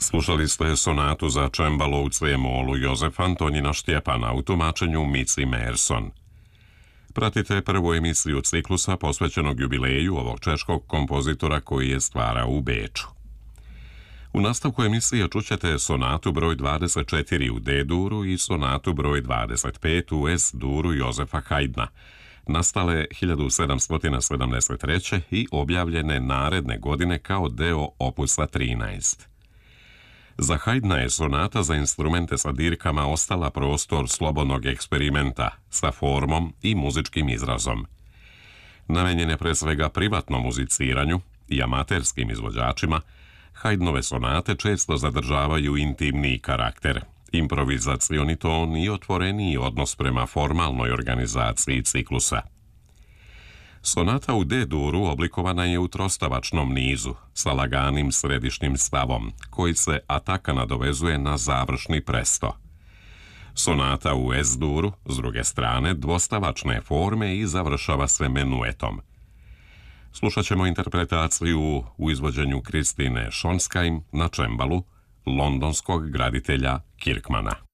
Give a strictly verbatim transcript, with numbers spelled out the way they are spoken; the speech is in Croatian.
Slušali ste sonatu za čembalo u C-molu Jozef Antonina Štjepana u tumačenju Mici Merson. Pratite prvu emisiju ciklusa posvećenog jubileju ovog češkog kompozitora koji je stvarao u Beču. U nastavku emisije čućete sonatu broj dvadeset četiri u D-duru i sonatu broj dvadeset pet u S-duru Jozefa Haydna, nastale hiljadu sedamsto sedamdeset treće i objavljene naredne godine kao deo opusa trinaest. Za Haydna je sonata za instrumente sa dirkama ostala prostor slobodnog eksperimenta sa formom i muzičkim izrazom. Namenjen je pre svega privatnom muziciranju i amaterskim izvođačima, Haydnove sonate često zadržavaju intimniji karakter, improvizacioni ton i otvoreniji odnos prema formalnoj organizaciji ciklusa. Sonata u D-duru oblikovana je u trostavačnom nizu sa laganim središnjim stavom, koji se ataka nadovezuje na završni presto. Sonata u S-duru, s druge strane, dvostavačne forme i završava se menuetom. Slušat ćemo interpretaciju u izvođenju Kristine Schonskheim na čembalu londonskog graditelja Kirkmana.